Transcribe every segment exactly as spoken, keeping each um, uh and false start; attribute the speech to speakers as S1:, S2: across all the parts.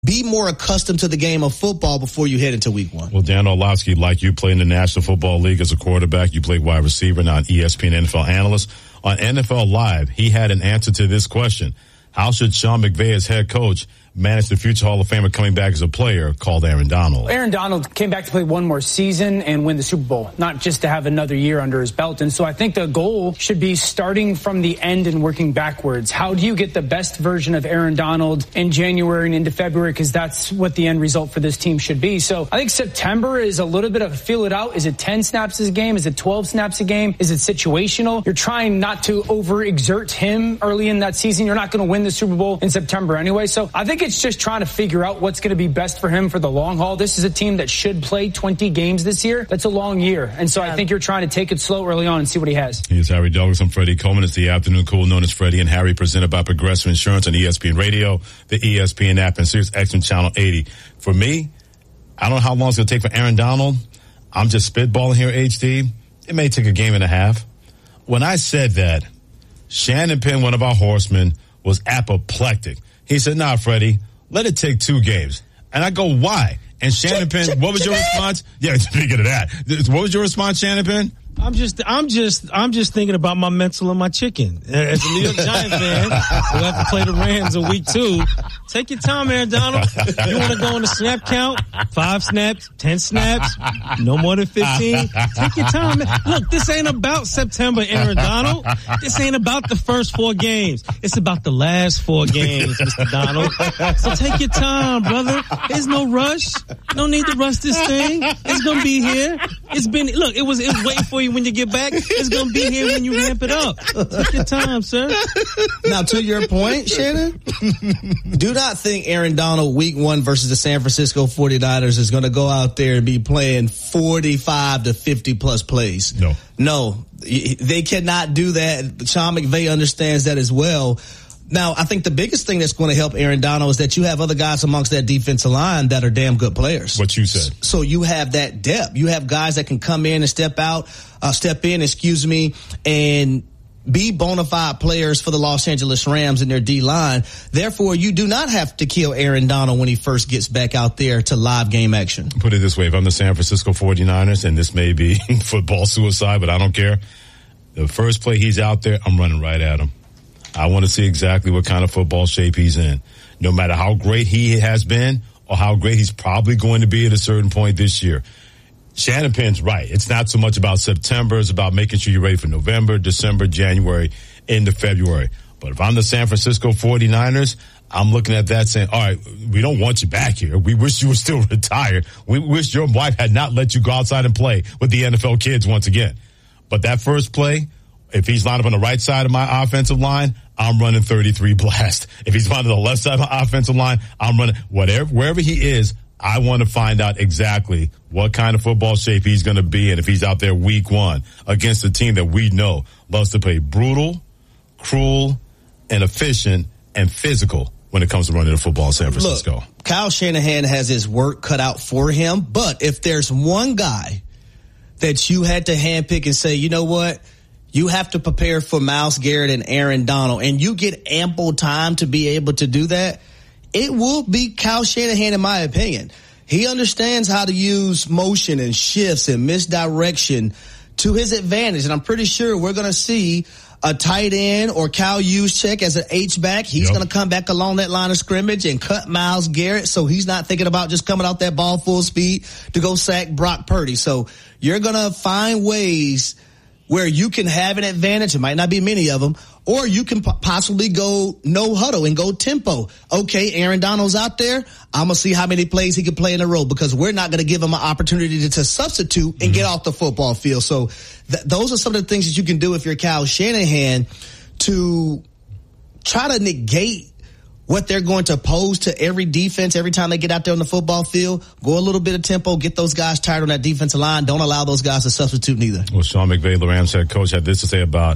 S1: be more accustomed to the game of football before you head into week one.
S2: Well, Dan Orlovsky, like you, played in the National Football League as a quarterback. You played wide receiver, now an E S P N N F L analyst. On N F L Live, he had an answer to this question. How should Sean McVay as head coach manage the future Hall of Famer coming back as a player called Aaron Donald?
S3: Aaron Donald came back to play one more season and win the Super Bowl, not just to have another year under his belt. And so I think the goal should be starting from the end and working backwards. How do you get the best version of Aaron Donald in January and into February? Because that's what the end result for this team should be. So I think September is a little bit of a feel it out. Is it ten snaps a game? Is it twelve snaps a game? Is it situational? You're trying not to overexert him early in that season. You're not going to win the Super Bowl in September anyway. So I think it's just trying to figure out what's going to be best for him for the long haul. This is a team that should play twenty games this year. That's a long year. And so yeah. I think you're trying to take it slow early on and see what he has.
S2: Here's Harry Douglas. I'm Freddie Coleman. It's the afternoon cool known as Freddie and Harry, presented by Progressive Insurance on E S P N Radio, the E S P N app, and Sirius X M Channel eighty. For me, I don't know how long it's going to take for Aaron Donald. I'm just spitballing here, H D. It may take a game and a half. When I said that, Shannon Penn, one of our horsemen, was apoplectic. He said, nah, Freddie, let it take two games. And I go, why? And Shannon Penn, what was your response? Yeah, speaking of that, what was your response, Shannon Penn?
S4: I'm just, I'm just, I'm just thinking about my mental and my chicken. As a New York Giant fan, we'll have to play the Rams in week two. Take your time, Aaron Donald. You want to go on the snap count? Five snaps, ten snaps, no more than fifteen. Take your time. Look, this ain't about September, Aaron Donald. This ain't about the first four games. It's about the last four games, Mister Donald. So take your time, brother. There's no rush. No need to rush this thing. It's gonna be here. It's been, look, it was, it was waiting for you when you get back. It's going to be here when you ramp it up. Take your time, sir.
S1: Now, to your point, Shannon, do not think Aaron Donald week one versus the San Francisco forty-niners is going to go out there and be playing forty-five to fifty plus plays.
S2: No.
S1: No, they cannot do that. Sean McVay understands that as well. Now, I think the biggest thing that's going to help Aaron Donald is that you have other guys amongst that defensive line that are damn good players.
S2: What you said.
S1: So you have that depth. You have guys that can come in and step out, uh, step in, excuse me, and be bona fide players for the Los Angeles Rams in their D-line. Therefore, you do not have to kill Aaron Donald when he first gets back out there to live game action.
S2: Put it this way. If I'm the San Francisco forty-niners, and this may be football suicide, but I don't care. The first play he's out there, I'm running right at him. I want to see exactly what kind of football shape he's in. No matter how great he has been or how great he's probably going to be at a certain point this year. Shannon Penn's right. It's not so much about September. It's about making sure you're ready for November, December, January, into February. But if I'm the San Francisco forty-niners, I'm looking at that saying, all right, we don't want you back here. We wish you were still retired. We wish your wife had not let you go outside and play with the N F L kids once again. But that first play, if he's lined up on the right side of my offensive line, I'm running thirty-three blast. If he's lined up on the left side of my offensive line, I'm running whatever, wherever he is. I want to find out exactly what kind of football shape he's going to be in if he's out there week one against a team that we know loves to play brutal, cruel, and efficient and physical when it comes to running the football in San Francisco.
S1: Look, Kyle Shanahan has his work cut out for him, but if there's one guy that you had to handpick and say, you know what, you have to prepare for Myles Garrett and Aaron Donald, and you get ample time to be able to do that, it will be Kyle Shanahan, in my opinion. He understands how to use motion and shifts and misdirection to his advantage, and I'm pretty sure we're going to see a tight end or Kyle Juszczyk as an H-back. He's yep. going to come back along that line of scrimmage and cut Myles Garrett, so he's not thinking about just coming out that ball full speed to go sack Brock Purdy. So you're going to find ways where you can have an advantage. It might not be many of them. Or you can p- possibly go no huddle and go tempo. Okay, Aaron Donald's out there. I'm going to see how many plays he can play in a row because we're not going to give him an opportunity to, to substitute and mm-hmm. get off the football field. So th- those are some of the things that you can do if you're Kyle Shanahan to try to negate what they're going to pose to every defense every time they get out there on the football field. Go a little bit of tempo, get those guys tired on that defensive line. Don't allow those guys to substitute neither.
S2: Well, Sean McVay, the Rams head coach, had this to say about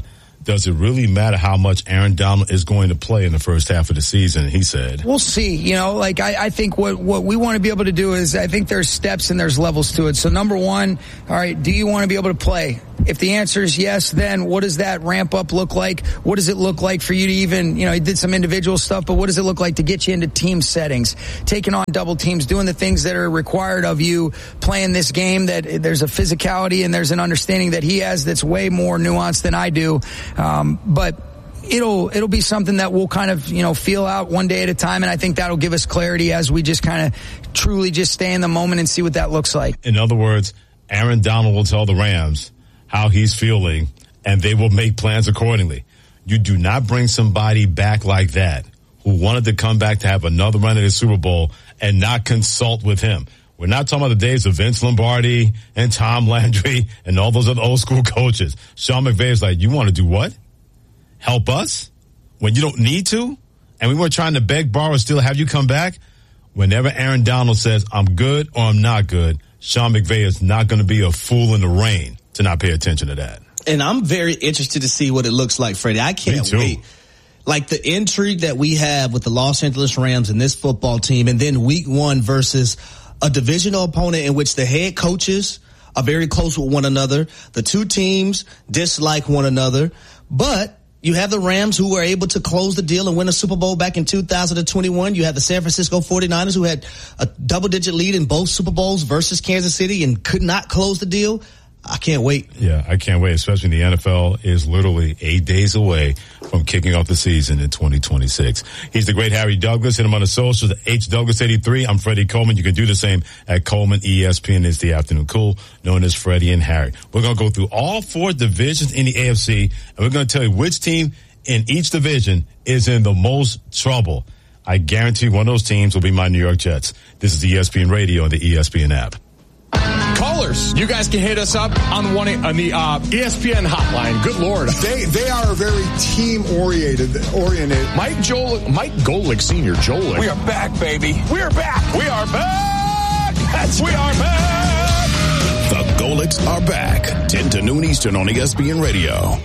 S2: does it really matter how much Aaron Donald is going to play in the first half of the season? He said,
S5: we'll see. You know, like I, I think what, what we want to be able to do is I think there's steps and there's levels to it. So number one, all right, do you want to be able to play? If the answer is yes, then what does that ramp up look like? What does it look like for you to even, you know, he did some individual stuff, but what does it look like to get you into team settings, taking on double teams, doing the things that are required of you playing this game, that there's a physicality and there's an understanding that he has that's way more nuanced than I do. Um, but it'll, it'll be something that we'll kind of, you know, feel out one day at a time. And I think that'll give us clarity as we just kind of truly just stay in the moment and see what that looks like.
S2: In other words, Aaron Donald will tell the Rams how he's feeling and they will make plans accordingly. You do not bring somebody back like that who wanted to come back to have another run at the Super Bowl and not consult with him. We're not talking about the days of Vince Lombardi and Tom Landry and all those other old school coaches. Sean McVay is like, you want to do what? Help us when you don't need to? And we weren't trying to beg, borrow, still have you come back? Whenever Aaron Donald says, I'm good or I'm not good, Sean McVay is not going to be a fool in the rain to not pay attention to that.
S1: And I'm very interested to see what it looks like, Freddie. I can't wait. Like the intrigue that we have with the Los Angeles Rams and this football team, and then week one versus a divisional opponent in which the head coaches are very close with one another. The two teams dislike one another, but you have the Rams who were able to close the deal and win a Super Bowl back in two thousand twenty-one. You have the San Francisco forty-niners who had a double-digit lead in both Super Bowls versus Kansas City and could not close the deal. I can't wait.
S2: Yeah, I can't wait, especially the N F L is literally eight days away from kicking off the season in twenty twenty-six. He's the great Harry Douglas. Hit him on the socials, H Douglas eighty-three. I'm Freddie Coleman. You can do the same at Coleman E S P N. It's the Afternoon Cool, known as Freddie and Harry. We're going to go through all four divisions in the A F C, and we're going to tell you which team in each division is in the most trouble. I guarantee one of those teams will be my New York Jets. This is E S P N Radio and the E S P N app.
S6: Callers, you guys can hit us up on one on the uh, E S P N hotline. Good Lord,
S7: they they are very team oriented. Oriented.
S6: Mike Joel, Mike Golick Senior, Joel. We are back, baby. We are back. We are back. That's we are back.
S8: The Golicks are back. ten to noon Eastern on E S P N Radio.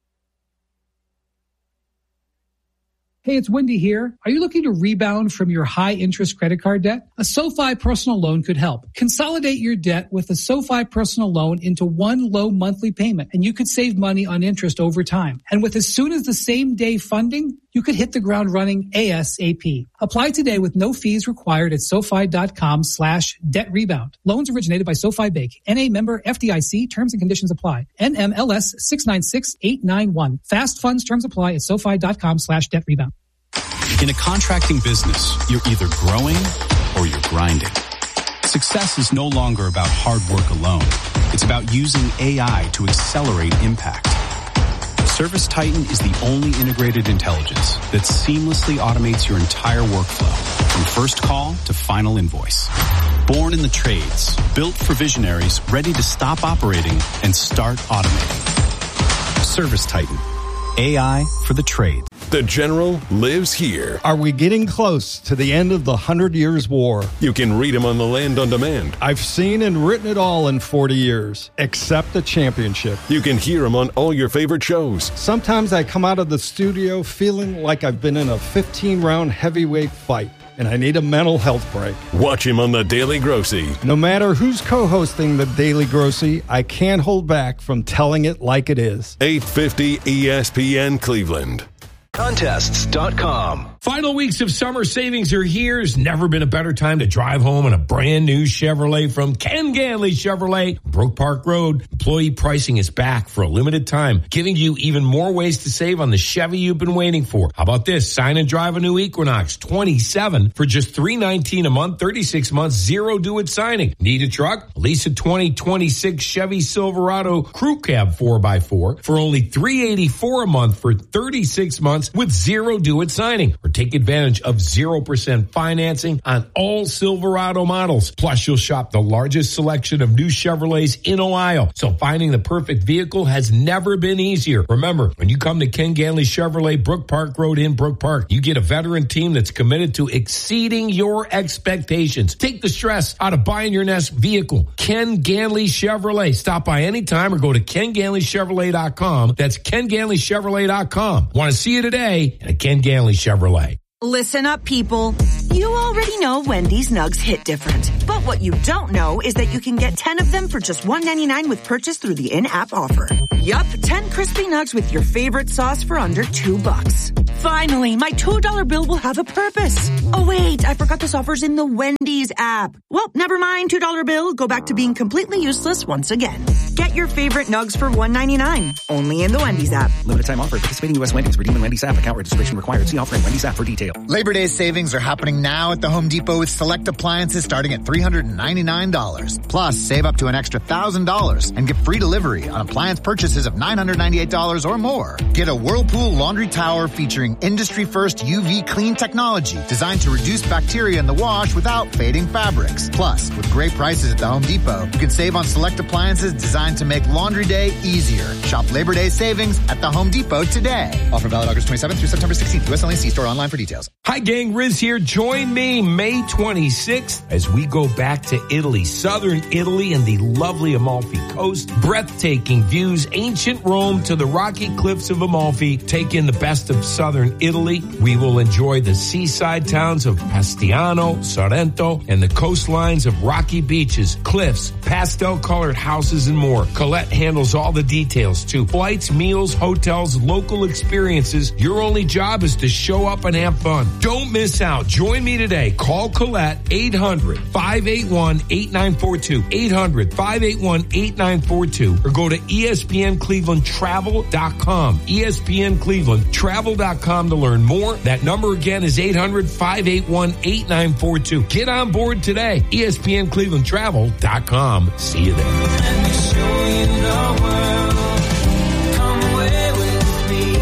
S9: Hey, it's Wendy here. Are you looking to rebound from your high-interest credit card debt? A SoFi personal loan could help. Consolidate your debt with a SoFi personal loan into one low monthly payment, and you could save money on interest over time. And with as soon as the same day funding, you could hit the ground running ASAP. Apply today with no fees required at SoFi.com slash debt rebound. Loans originated by SoFi Bank. N A member F D I C. Terms and conditions apply. N M L S six nine six eight nine one. Fast funds terms apply at SoFi.com slash debt rebound.
S10: In a contracting business, you're either growing or you're grinding. Success is no longer about hard work alone. It's about using A I to accelerate impact. ServiceTitan is the only integrated intelligence that seamlessly automates your entire workflow, from first call to final invoice. Born in the trades, built for visionaries ready to stop operating and start automating. ServiceTitan, A I for the trade.
S11: The General lives here.
S12: Are we getting close to the end of the Hundred Years' War?
S11: You can read him on the Land on Demand.
S12: I've seen and written it all in forty years, except the championship.
S11: You can hear him on all your favorite shows.
S12: Sometimes I come out of the studio feeling like I've been in a fifteen-round heavyweight fight, and I need a mental health break.
S11: Watch him on The Daily Grossy.
S12: No matter who's co-hosting The Daily Grossy, I can't hold back from telling it like it is.
S11: eight fifty E S P N Cleveland.
S13: Contests dot com.
S14: Final weeks of summer savings are here. There's never been a better time to drive home in a brand new Chevrolet from Ken Ganley Chevrolet, Brook Park Road. Employee pricing is back for a limited time, giving you even more ways to save on the Chevy you've been waiting for. How about this? Sign and drive a new Equinox twenty-seven for just three nineteen a month, thirty-six months, zero due at signing. Need a truck? Lease a twenty twenty-six Chevy Silverado Crew Cab four by four for only three eighty-four a month for thirty-six months with zero due at signing. Or or take advantage of zero percent financing on all Silverado models. Plus, you'll shop the largest selection of new Chevrolets in Ohio. So finding the perfect vehicle has never been easier. Remember, when you come to Ken Ganley Chevrolet, Brook Park Road in Brook Park, you get a veteran team that's committed to exceeding your expectations. Take the stress out of buying your next vehicle. Ken Ganley Chevrolet. Stop by anytime or go to ken ganley chevrolet dot com. That's ken ganley chevrolet dot com. Want to see you today at Ken Ganley Chevrolet.
S15: Listen up, people. You already know Wendy's Nugs hit different. But what you don't know is that you can get ten of them for just one ninety-nine with purchase through the in-app offer. Yup, ten crispy nugs with your favorite sauce for under two bucks. Finally, my two dollar bill will have a purpose. Oh wait, I forgot this offer's in the Wendy's app. Well, never mind, two dollar bill. Go back to being completely useless once again. Get your favorite nugs for one ninety-nine. Only in the Wendy's app.
S16: Limited time offer. Participating U S Wendy's. Redeem in Wendy's app. Account registration required. See offer in Wendy's app for details.
S17: Labor Day savings are happening now at the Home Depot with select appliances starting at three hundred ninety-nine dollars. Plus, save up to an extra one thousand dollars and get free delivery on appliance purchases of nine hundred ninety-eight dollars or more. Get a Whirlpool laundry tower featuring industry-first U V clean technology designed to reduce bacteria in the wash without fading fabrics. Plus, with great prices at the Home Depot, you can save on select appliances designed to make laundry day easier. Shop Labor Day savings at the Home Depot today. Offer valid August twenty-seventh through September sixteenth. U S only. See store online for details.
S14: Hi gang, Riz here. Join me May twenty-sixth as we go back to Italy, southern Italy and the lovely Amalfi Coast. Breathtaking views, ancient Rome to the rocky cliffs of Amalfi. Take in the best of southern Italy. We will enjoy the seaside towns of Pastiano, Sorrento, and the coastlines of rocky beaches, cliffs, pastel-colored houses, and more. Colette handles all the details too. Flights, meals, hotels, local experiences. Your only job is to show up and have fun. Don't miss out. Join me today. Call Colette eight hundred, five eight one, eight nine four two, eight hundred, five eight one, eight nine four two, or go to E S P N Cleveland Travel dot com. E S P N Cleveland Travel dot com to learn more. That number again is eight hundred, five eight one, eight nine four two. Get on board today. E S P N Cleveland Travel dot com. See you there. Let me show you the world. Come away with me.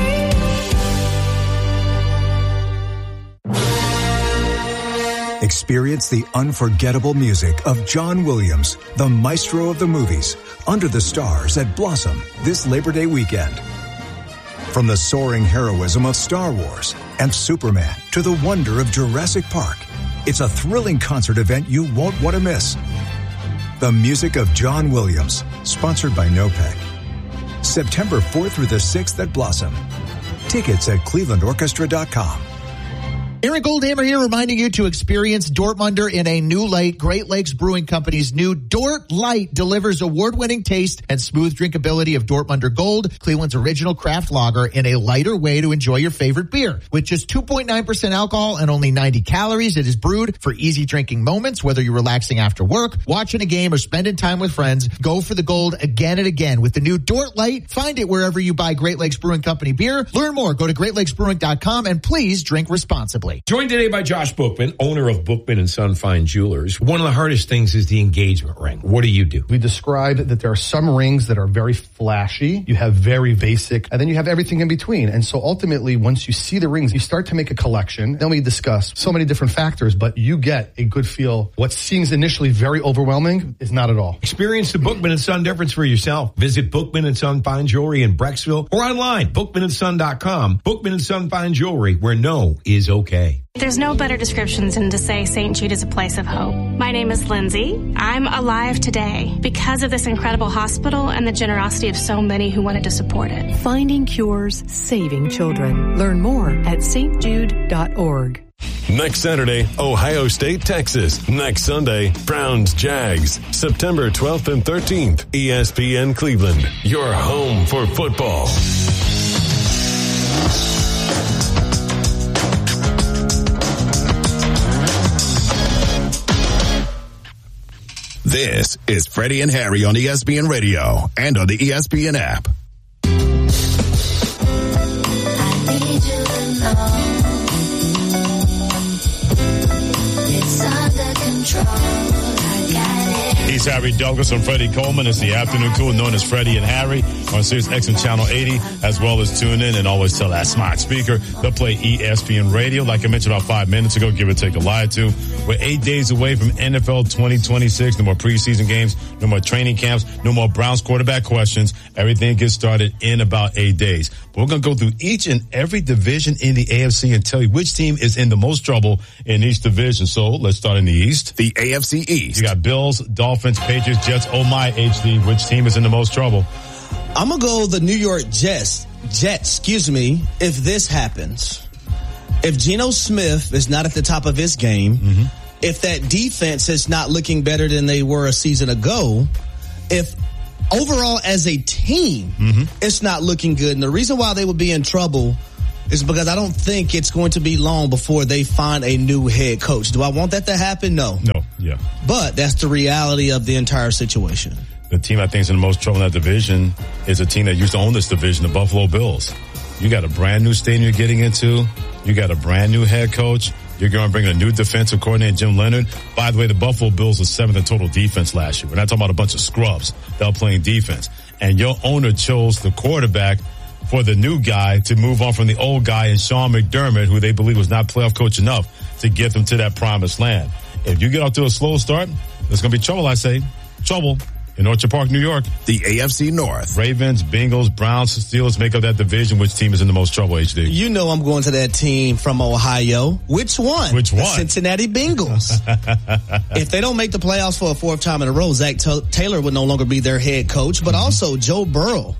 S18: Experience the unforgettable music of John Williams, the maestro of the movies, under the stars at Blossom this Labor Day weekend. From the soaring heroism of Star Wars and Superman to the wonder of Jurassic Park, it's a thrilling concert event you won't want to miss. The music of John Williams, sponsored by NOPEC. September fourth through the sixth at Blossom. Tickets at cleveland orchestra dot com.
S19: Eric Goldhammer here, reminding you to experience Dortmunder in a new light. Great Lakes Brewing Company's new Dort Light delivers award-winning taste and smooth drinkability of Dortmunder Gold, Cleveland's original craft lager, in a lighter way to enjoy your favorite beer. With just two point nine percent alcohol and only ninety calories, it is brewed for easy drinking moments, whether you're relaxing after work, watching a game, or spending time with friends. Go for the gold again and again with the new Dort Light. Find it wherever you buy Great Lakes Brewing Company beer. Learn more. Go to great lakes brewing dot com and please drink responsibly.
S14: Joined today by Josh Bookman, owner of Bookman and Son Fine Jewelers. One of the hardest things is the engagement ring. What do you do?
S20: We described that there are some rings that are very flashy. You have very basic, and then you have everything in between. And so ultimately, once you see the rings, you start to make a collection. Then we discuss so many different factors, but you get a good feel. What seems initially very overwhelming is not at all.
S14: Experience the Bookman and Son difference for yourself. Visit Bookman and Son Fine Jewelry in Brecksville or online, bookman and son dot com. Bookman and Son Fine Jewelry, where no is okay.
S21: There's no better description than to say Saint Jude is a place of hope. My name is Lindsay. I'm alive today because of this incredible hospital and the generosity of so many who wanted to support it.
S22: Finding cures, saving children. Learn more at s t jude dot org.
S11: Next Saturday, Ohio State, Texas. Next Sunday, Browns, Jags. September twelfth and thirteenth, E S P N Cleveland, your home for football.
S8: This is Freddie and Harry on E S P N Radio and on the E S P N app.
S2: Harry Douglas and Freddie Coleman. It's the afternoon crew known as Freddie and Harry on Sirius X M Channel eighty, as well as tune in and always tell that smart speaker they'll play E S P N Radio. Like I mentioned about five minutes ago, give or take a lie or two. We're eight days away from N F L twenty twenty-six. No more preseason games, no more training camps, no more Browns quarterback questions. Everything gets started in about eight days. But we're going to go through each and every division in the A F C and tell you which team is in the most trouble in each division. So let's start in the East.
S8: The A F C East.
S2: You got Bills, Dolphins, Patriots, Jets. Oh my, H D. Which team is in the most trouble?
S1: I'm going to go the New York Jets. Jets, excuse me, if this happens. If Geno Smith is not at the top of his game, mm-hmm. if that defense is not looking better than they were a season ago, if overall as a team, mm-hmm. it's not looking good. And the reason why they would be in trouble is because I don't think it's going to be long before they find a new head coach. Do I want that to happen? No.
S2: No, yeah.
S1: But that's the reality of the entire situation.
S2: The team I think is in the most trouble in that division is a team that used to own this division, the Buffalo Bills. You got a brand new stadium you're getting into. You got a brand new head coach. You're going to bring a new defensive coordinator, Jim Leonard. By the way, the Buffalo Bills were seventh in total defense last year. We're not talking about a bunch of scrubs that are playing defense. And your owner chose the quarterback for the new guy to move on from the old guy and Sean McDermott, who they believe was not playoff coach enough to get them to that promised land. If you get off to a slow start, there's going to be trouble, I say. Trouble in Orchard Park, New York.
S8: The A F C North.
S2: Ravens, Bengals, Browns, Steelers make up that division. Which team is in the most trouble, H D?
S1: You know I'm going to that team from Ohio. Which one?
S2: Which one?
S1: The Cincinnati Bengals. If they don't make the playoffs for a fourth time in a row, Zach T- Taylor would no longer be their head coach, but mm-hmm. also Joe Burrow.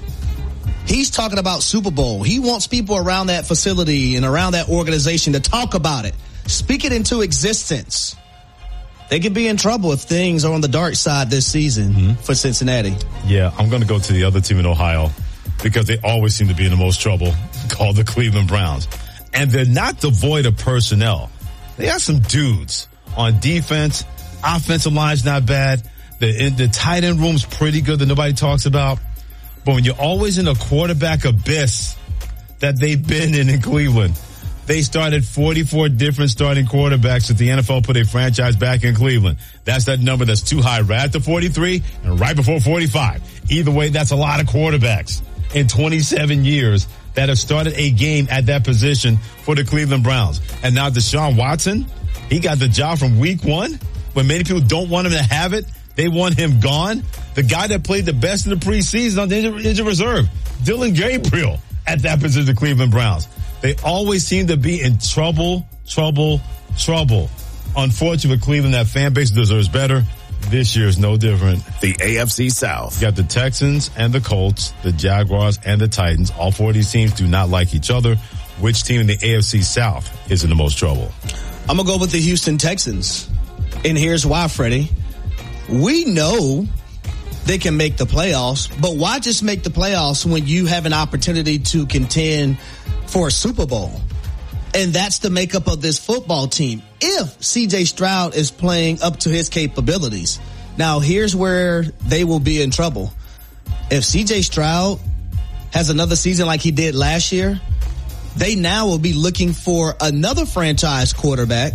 S1: He's talking about Super Bowl. He wants people around that facility and around that organization to talk about it. Speak it into existence. They could be in trouble if things are on the dark side this season mm-hmm. for Cincinnati.
S2: Yeah, I'm going to go to the other team in Ohio because they always seem to be in the most trouble, called the Cleveland Browns. And they're not devoid of personnel. They got some dudes on defense. Offensive line's not bad. The, the tight end room's pretty good that nobody talks about. But when you're always in a quarterback abyss that they've been in in Cleveland, they started forty-four different starting quarterbacks that the N F L put a franchise back in Cleveland. That's that number that's too high right after forty-three and right before forty-five. Either way, that's a lot of quarterbacks in twenty-seven years that have started a game at that position for the Cleveland Browns. And now Deshaun Watson, he got the job from week one when many people don't want him to have it. They want him gone. The guy that played the best in the preseason on the injured reserve, Dylan Gabriel, at that position, the Cleveland Browns. They always seem to be in trouble, trouble, trouble. Unfortunately, Cleveland, that fan base deserves better. This year is no different.
S8: The A F C South.
S2: You got the Texans and the Colts, the Jaguars and the Titans. All four of these teams do not like each other. Which team in the A F C South is in the most trouble?
S1: I'm going to go with the Houston Texans. And here's why, Freddie. We know they can make the playoffs, but why just make the playoffs when you have an opportunity to contend for a Super Bowl? And that's the makeup of this football team. If C J Stroud is playing up to his capabilities. Now, here's where they will be in trouble. If C J Stroud has another season like he did last year, they now will be looking for another franchise quarterback,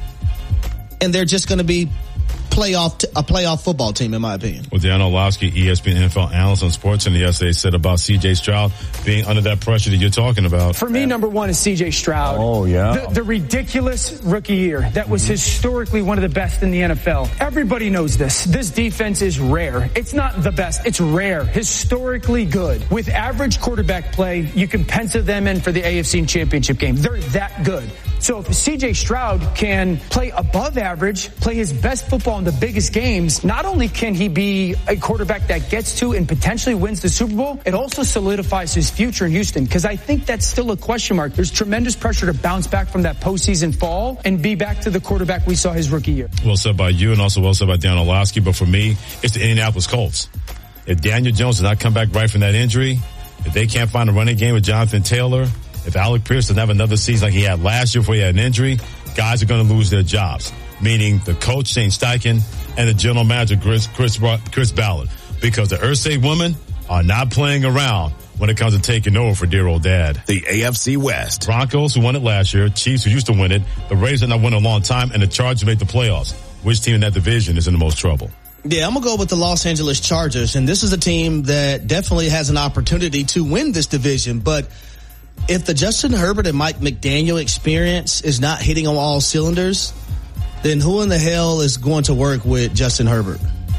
S1: and they're just going to be playoff t- a playoff football team, in my opinion.
S2: Well, Dan Orlovsky, E S P N N F L analyst on SportsCenter yesterday, said about C J Stroud being under that pressure that you're talking about.
S3: For me, number one is C J Stroud.
S2: Oh, yeah.
S3: The, the ridiculous rookie year that was mm-hmm. historically one of the best in the N F L. Everybody knows this. This defense is rare. It's not the best. It's rare. Historically good. With average quarterback play, you can pencil them in for the A F C Championship game. They're that good. So if C J Stroud can play above average, play his best football in the biggest games, not only can he be a quarterback that gets to and potentially wins the Super Bowl, it also solidifies his future in Houston, because I think that's still a question mark. There's tremendous pressure to bounce back from that postseason fall and be back to the quarterback we saw his rookie year.
S2: Well said by you, and also well said by Dan Orlovsky, but for me, it's the Indianapolis Colts. If Daniel Jones does not come back right from that injury, if they can't find a running game with Jonathan Taylor, if Alec Pierce doesn't have another season like he had last year before he had an injury, guys are going to lose their jobs, meaning the coach, Shane Steichen, and the general manager, Chris, Chris, Chris Ballard, because the Irsay women are not playing around when it comes to taking over for dear old dad.
S8: The A F C West.
S2: Broncos, who won it last year, Chiefs, who used to win it, the Raiders have not won it a long time, and the Chargers made the playoffs. Which team in that division is in the most trouble?
S1: Yeah, I'm going to go with the Los Angeles Chargers, and this is a team that definitely has an opportunity to win this division, but if the Justin Herbert and Mike McDaniel experience is not hitting on all cylinders, then who in the hell is going to work with Justin Herbert?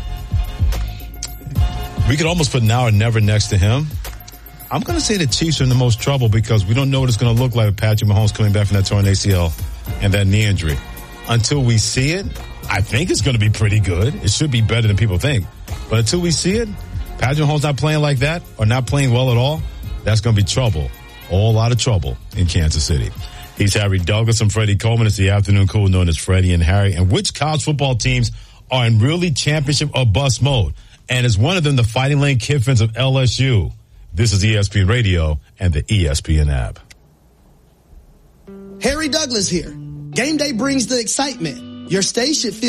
S2: We could almost put now or never next to him. I'm going to say the Chiefs are in the most trouble because we don't know what it's going to look like with Patrick Mahomes coming back from that torn A C L and that knee injury. Until we see it, I think it's going to be pretty good. It should be better than people think. But until we see it, Patrick Mahomes not playing like that or not playing well at all, that's going to be trouble. A whole lot of trouble in Kansas City. He's Harry Douglas and Freddie Coleman. It's the afternoon cool known as Freddie and Harry. And which college football teams are in really championship or bust mode? And is one of them the Fighting Lane Kiffins of L S U? This is E S P N Radio and the E S P N app.
S1: Harry Douglas here. Game day brings the excitement. Your station feels